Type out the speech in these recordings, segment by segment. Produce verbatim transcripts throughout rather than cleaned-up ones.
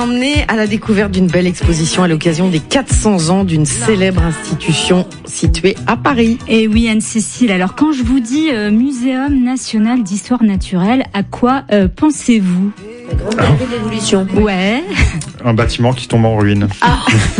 Emmené à la découverte d'une belle exposition à l'occasion des quatre cents ans d'une célèbre institution située à Paris. Et oui, Anne-Cécile, alors quand je vous dis euh, Muséum national d'histoire naturelle, à quoi euh, pensez-vous ? La grande galerie de l'évolution. Ouais. Un bâtiment qui tombe en ruine. Ah.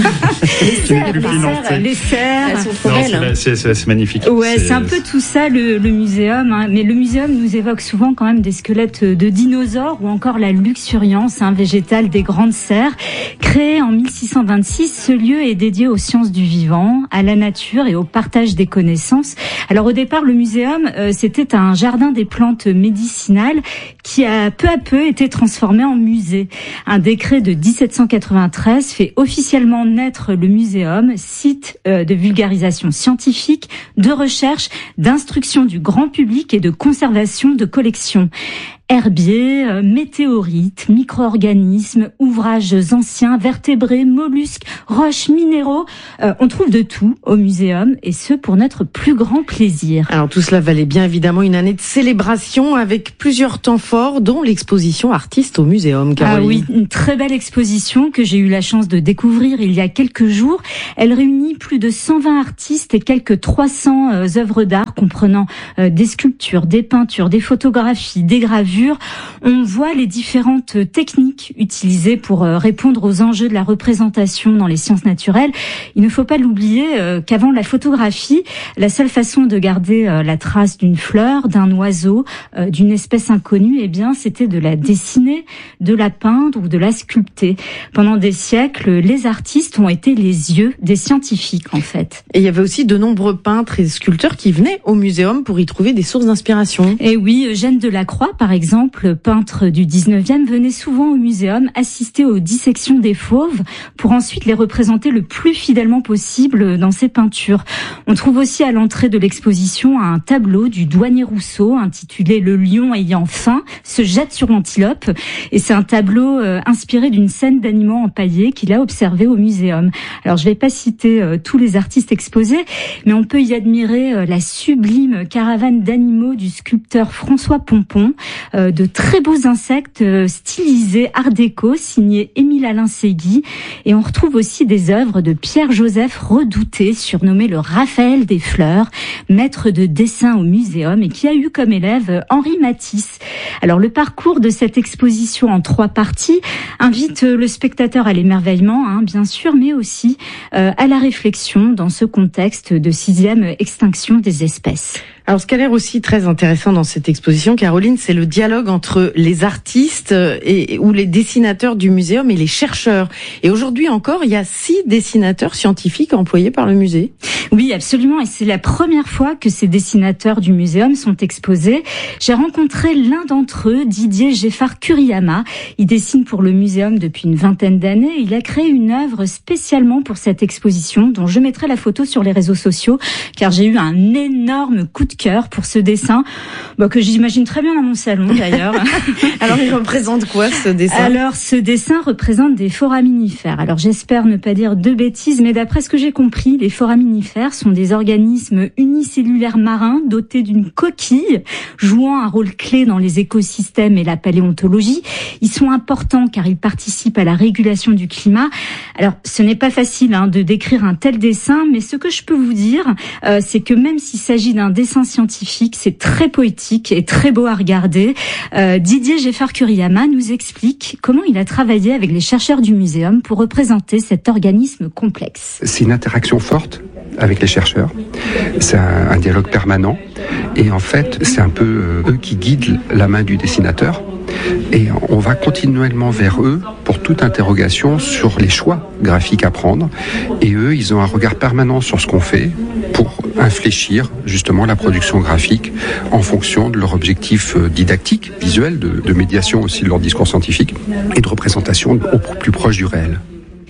Les serres, les serres, les serres. Elles sont trop non, belles. Hein. C'est, c'est, c'est magnifique. Ouais, c'est... c'est un peu tout ça le, le muséum. Hein. Mais le muséum nous évoque souvent quand même des squelettes de dinosaures ou encore la luxuriance hein, végétale des grandes serres. Créé en mille six cent vingt-six, ce lieu est dédié aux sciences du vivant, à la nature et au partage des connaissances. Alors au départ, le muséum, euh, c'était un jardin des plantes médicinales qui a peu à peu été transformé en musée. Un décret de dix-sept cent quatre-vingt-treize fait officiellement naître le muséum, site euh, de vulgarisation scientifique, de recherche, d'instruction du grand public et de conservation de collections. Herbiers, euh, météorites, micro-organismes, ouvrages anciens, vertébrés, mollusques, roches, minéraux. Euh, on trouve de tout au muséum et ce pour notre plus grand plaisir. Alors tout cela valait bien évidemment une année de célébration avec plusieurs temps forts dont l'exposition Artistes au Muséum. Caroline. Ah oui, une très belle exposition que j'ai eu la chance de découvrir il y a quelques jours. Elle réunit plus de cent vingt artistes et quelques trois cents euh, œuvres d'art comprenant euh, des sculptures, des peintures, des photographies, des gravures. On voit les différentes techniques utilisées pour répondre aux enjeux de la représentation dans les sciences naturelles. Il ne faut pas l'oublier qu'avant la photographie, la seule façon de garder la trace d'une fleur, d'un oiseau, d'une espèce inconnue, eh bien, c'était de la dessiner, de la peindre ou de la sculpter. Pendant des siècles, les artistes ont été les yeux des scientifiques, en fait. Et il y avait aussi de nombreux peintres et sculpteurs qui venaient au muséum pour y trouver des sources d'inspiration. Et oui, Eugène Delacroix, par exemple, Exemple, peintre du dix-neuvième, venait souvent au muséum assister aux dissections des fauves pour ensuite les représenter le plus fidèlement possible dans ses peintures. On trouve aussi à l'entrée de l'exposition un tableau du douanier Rousseau intitulé « Le lion ayant faim se jette sur l'antilope ». Et c'est un tableau euh, inspiré d'une scène d'animaux empaillés qu'il a observé au muséum. Alors je ne vais pas citer euh, tous les artistes exposés, mais on peut y admirer euh, la sublime caravane d'animaux du sculpteur François Pompon, euh, de très beaux insectes stylisés art déco, signés Émile Alain Ségui. Et on retrouve aussi des œuvres de Pierre-Joseph Redouté, surnommé le Raphaël des fleurs, maître de dessin au muséum et qui a eu comme élève Henri Matisse. Alors le parcours de cette exposition en trois parties invite le spectateur à l'émerveillement, hein, bien sûr, mais aussi euh, à la réflexion dans ce contexte de sixième extinction des espèces. Alors, ce qui a l'air aussi très intéressant dans cette exposition, Caroline, c'est le dialogue entre les artistes et, ou les dessinateurs du muséum et les chercheurs. Et aujourd'hui encore, il y a six dessinateurs scientifiques employés par le musée. Oui, absolument. Et c'est la première fois que ces dessinateurs du muséum sont exposés. J'ai rencontré l'un d'entre eux, Didier Geffard-Kuriyama. Il dessine pour le muséum depuis une vingtaine d'années. Il a créé une œuvre spécialement pour cette exposition, dont je mettrai la photo sur les réseaux sociaux, car j'ai eu un énorme coup de cœur pour ce dessin, bah, que j'imagine très bien dans mon salon d'ailleurs. Alors il représente quoi ce dessin ? Alors ce dessin représente des foraminifères. Alors j'espère ne pas dire de bêtises, mais d'après ce que j'ai compris, les foraminifères sont des organismes unicellulaires marins dotés d'une coquille, jouant un rôle clé dans les écosystèmes et la paléontologie. Ils sont importants car ils participent à la régulation du climat. Alors ce n'est pas facile hein, de décrire un tel dessin, mais ce que je peux vous dire, euh, c'est que même s'il s'agit d'un dessin scientifique, c'est très poétique et très beau à regarder. Euh, Didier Geffard-Kuriyama nous explique comment il a travaillé avec les chercheurs du muséum pour représenter cet organisme complexe. C'est une interaction forte avec les chercheurs, c'est un, un dialogue permanent et en fait c'est un peu euh, eux qui guident la main du dessinateur et on va continuellement vers eux pour toute interrogation sur les choix graphiques à prendre et eux ils ont un regard permanent sur ce qu'on fait pour infléchir justement la production graphique en fonction de leur objectif didactique, visuel, de, de médiation aussi de leur discours scientifique et de représentation au plus proche du réel.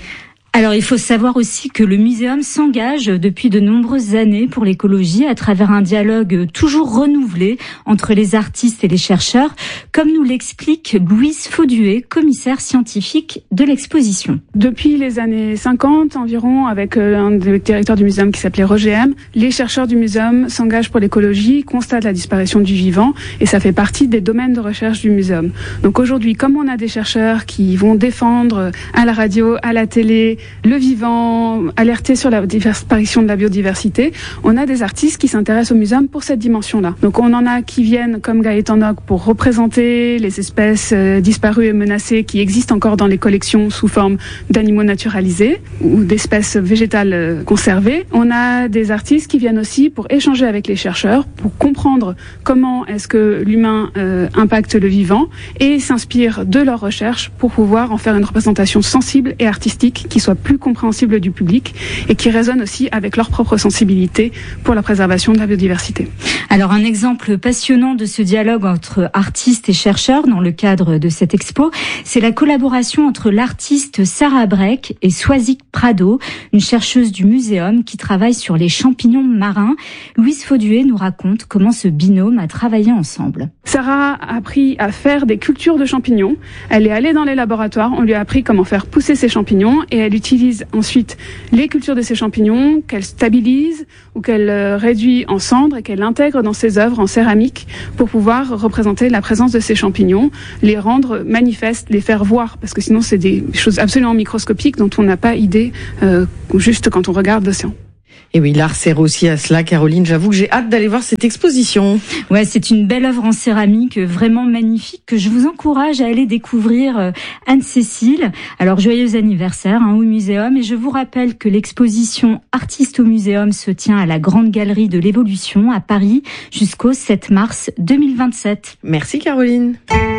Alors, il faut savoir aussi que le muséum s'engage depuis de nombreuses années pour l'écologie à travers un dialogue toujours renouvelé entre les artistes et les chercheurs, comme nous l'explique Louise Fauduet, commissaire scientifique de l'exposition. Depuis les années cinquante environ, avec un des directeurs du muséum qui s'appelait Roger M, les chercheurs du muséum s'engagent pour l'écologie, constatent la disparition du vivant, et ça fait partie des domaines de recherche du muséum. Donc aujourd'hui, comme on a des chercheurs qui vont défendre à la radio, à la télé, le vivant, alerter sur la disparition de la biodiversité, on a des artistes qui s'intéressent au muséum pour cette dimension-là. Donc on en a qui viennent comme Gaëtan Nock pour représenter les espèces euh, disparues et menacées qui existent encore dans les collections sous forme d'animaux naturalisés ou d'espèces végétales euh, conservées. On a des artistes qui viennent aussi pour échanger avec les chercheurs, pour comprendre comment est-ce que l'humain euh, impacte le vivant et s'inspire de leurs recherches pour pouvoir en faire une représentation sensible et artistique qui soit plus compréhensible du public et qui résonne aussi avec leur propre sensibilité pour la préservation de la biodiversité. Alors un exemple passionnant de ce dialogue entre artistes et chercheurs dans le cadre de cette expo, c'est la collaboration entre l'artiste Sarah Breck et Swazik Prado, une chercheuse du muséum qui travaille sur les champignons marins. Louise Fauduet nous raconte comment ce binôme a travaillé ensemble. Sarah a appris à faire des cultures de champignons. Elle est allée dans les laboratoires, on lui a appris comment faire pousser ces champignons et elle utilise ensuite les cultures de ces champignons qu'elle stabilise ou qu'elle réduit en cendres et qu'elle intègre dans ses œuvres en céramique pour pouvoir représenter la présence de ces champignons, les rendre manifestes, les faire voir, parce que sinon c'est des choses absolument microscopiques dont on n'a pas idée euh, juste quand on regarde l'océan. Et oui, l'art sert aussi à cela, Caroline. J'avoue que j'ai hâte d'aller voir cette exposition. Ouais, c'est une belle œuvre en céramique, vraiment magnifique, que je vous encourage à aller découvrir. Anne-Cécile, alors joyeux anniversaire hein, au Muséum. Et je vous rappelle que l'exposition Artistes au Muséum se tient à la Grande Galerie de l'Évolution à Paris jusqu'au sept mars deux mille vingt-sept. Merci, Caroline.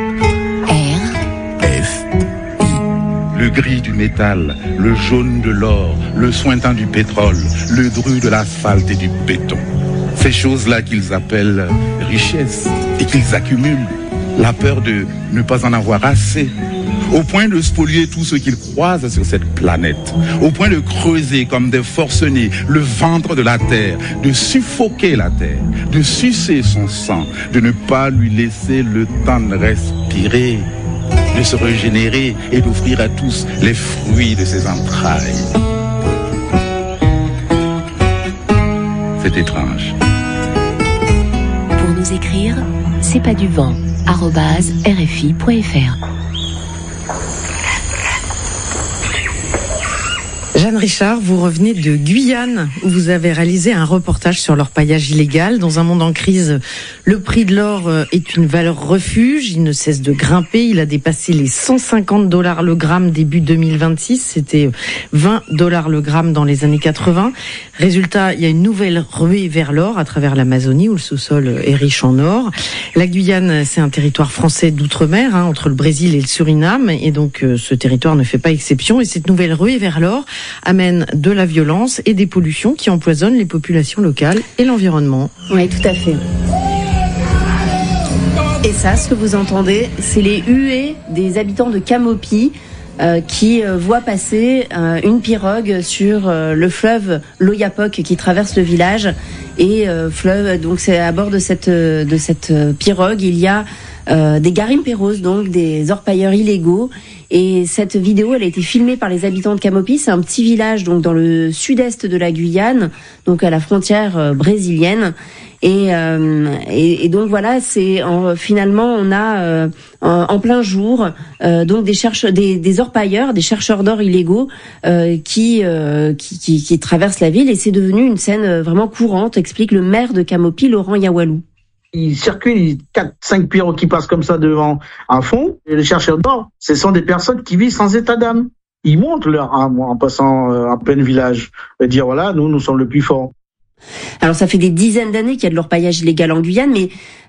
R F Le gris du métal, le jaune de l'or, le sointant du pétrole, le dru de l'asphalte et du béton. Ces choses-là qu'ils appellent richesse et qu'ils accumulent. La peur de ne pas en avoir assez. Au point de spolier tout ce qu'ils croisent sur cette planète. Au point de creuser comme des forcenés le ventre de la terre, de suffoquer la terre, de sucer son sang, de ne pas lui laisser le temps de respirer, de se régénérer et d'offrir à tous les fruits de ses entrailles. C'est étrange. Pour nous écrire, c'est pas du vent, arobase r f i point f r. Jeanne Richard, vous revenez de Guyane, où vous avez réalisé un reportage sur l'orpaillage illégal. Dans un monde en crise, le prix de l'or est une valeur refuge. Il ne cesse de grimper. Il a dépassé les cent cinquante dollars le gramme début deux mille vingt-six. C'était vingt dollars le gramme dans les années quatre-vingts. Résultat, il y a une nouvelle ruée vers l'or à travers l'Amazonie, où le sous-sol est riche en or. La Guyane, c'est un territoire français d'outre-mer, hein, entre le Brésil et le Suriname. Et donc, euh, ce territoire ne fait pas exception. Et cette nouvelle ruée vers l'or amène de la violence et des pollutions qui empoisonnent les populations locales et l'environnement. Oui, tout à fait. Et ça, ce que vous entendez, c'est les huées des habitants de Camopi euh, qui euh, voient passer euh, une pirogue sur euh, le fleuve l'Oyapock qui traverse le village. Et euh, fleuve, donc c'est à bord de cette de cette pirogue, il y a euh, des garimperos, donc des orpailleurs illégaux. Et cette vidéo, elle a été filmée par les habitants de Camopi. C'est un petit village donc dans le sud-est de la Guyane, donc à la frontière euh, brésilienne. Et, euh, et, et donc voilà, c'est en, finalement on a euh, en, en plein jour euh, donc des chercheurs, des, des orpailleurs, des chercheurs d'or illégaux euh, qui, euh, qui, qui qui traversent la ville. Et c'est devenu une scène vraiment courante, explique le maire de Camopi, Laurent Yawalou. Il circule, quatre, cinq pirogues qui passent comme ça devant un fond. Et les chercheurs d'or, ce sont des personnes qui vivent sans état d'âme. Ils montent leur âme en passant en plein village et dire voilà, nous, nous sommes le plus forts. Alors ça fait des dizaines d'années qu'il y a de l'orpaillage illégal en Guyane, mais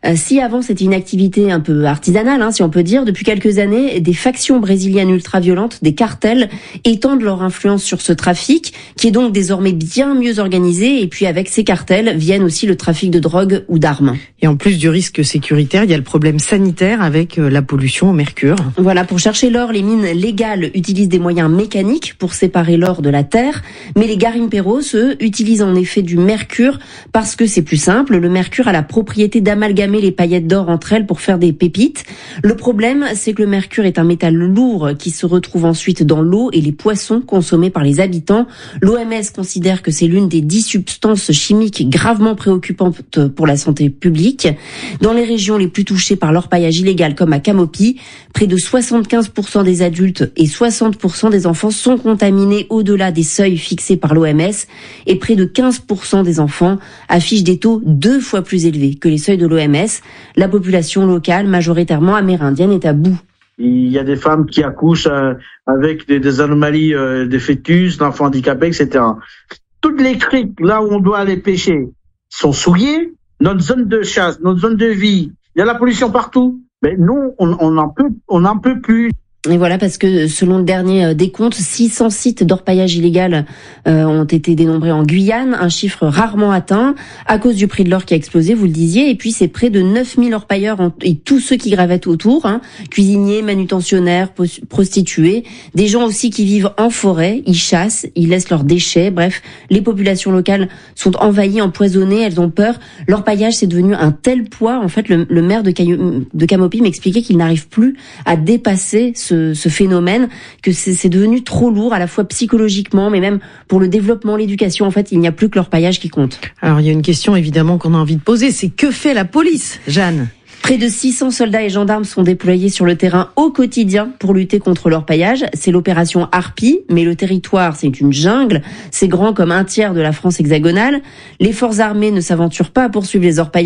Euh, si avant c'était une activité un peu artisanale, hein, si on peut dire, depuis quelques années, des factions brésiliennes ultra-violentes, des cartels, étendent leur influence sur ce trafic, qui est donc désormais bien mieux organisé. Et puis avec ces cartels viennent aussi le trafic de drogue ou d'armes. Et en plus du risque sécuritaire, il y a le problème sanitaire avec la pollution au mercure. Voilà, pour chercher l'or, les mines légales utilisent des moyens mécaniques pour séparer l'or de la terre, mais les garimperos, eux, utilisent en effet du mercure parce que c'est plus simple. Le mercure a la propriété d'amalgamer les paillettes d'or entre elles pour faire des pépites. Le problème, c'est que le mercure est un métal lourd qui se retrouve ensuite dans l'eau et les poissons consommés par les habitants. L'O M S considère que c'est l'une des dix substances chimiques gravement préoccupantes pour la santé publique. Dans les régions les plus touchées par l'orpaillage illégal, comme à Camopi, près de soixante-quinze pour cent des adultes et soixante pour cent des enfants sont contaminés au-delà des seuils fixés par l'O M S et près de quinze pour cent des enfants affichent des taux deux fois plus élevés que les seuils de l'O M S. La population locale, majoritairement amérindienne, est à bout. Il y a des femmes qui accouchent euh, avec des, des anomalies, euh, des fœtus, d'enfants handicapés, et cetera. Toutes les criques, là où on doit aller pêcher, sont souillées. Notre zone de chasse, notre zone de vie, il y a la pollution partout. Mais nous, on, on en peut, on n'en peut plus. Et voilà, parce que selon le dernier décompte, six cents sites d'orpaillage illégal euh, ont été dénombrés en Guyane, un chiffre rarement atteint à cause du prix de l'or qui a explosé, vous le disiez. Et puis c'est près de neuf mille orpailleurs et tous ceux qui gravitent autour, hein, cuisiniers, manutentionnaires, prostituées, des gens aussi qui vivent en forêt, ils chassent, ils laissent leurs déchets. Bref, les populations locales sont envahies, empoisonnées, elles ont peur. L'orpaillage, c'est devenu un tel poids. En fait, le, le maire de, Cayo, de Camopi m'expliquait qu'il n'arrive plus à dépasser ce Ce, ce phénomène, que c'est, c'est devenu trop lourd à la fois psychologiquement, mais même pour le développement, l'éducation. En fait, il n'y a plus que l'orpaillage qui compte. Alors, il y a une question évidemment qu'on a envie de poser, c'est que fait la police, Jeanne ? Près de six cents soldats et gendarmes sont déployés sur le terrain au quotidien pour lutter contre l'orpaillage. C'est l'opération Harpie, mais le territoire, c'est une jungle. C'est grand comme un tiers de la France hexagonale. Les forces armées ne s'aventurent pas à poursuivre les orpaillages.